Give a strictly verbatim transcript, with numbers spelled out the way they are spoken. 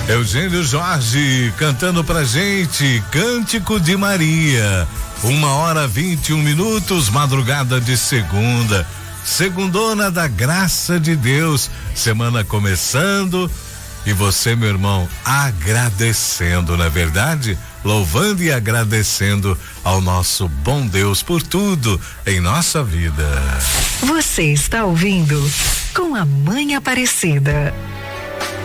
Eugênio Jorge cantando pra gente Cântico de Maria. Uma hora vinte e um minutos, madrugada de segunda. Segundona da graça de Deus. Semana começando. E você, meu irmão, agradecendo, não é verdade? Louvando e agradecendo ao nosso bom Deus por tudo em nossa vida. Você está ouvindo Com a Mãe Aparecida.